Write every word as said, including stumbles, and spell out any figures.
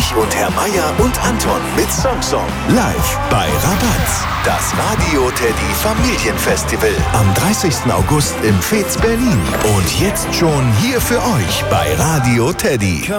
Ich und Herr Meier und Anton mit Song Song. Live bei Rabatz. Das Radio Teddy Familienfestival. Am dreißigsten August im Fez Berlin. Und jetzt schon hier für euch bei Radio Teddy.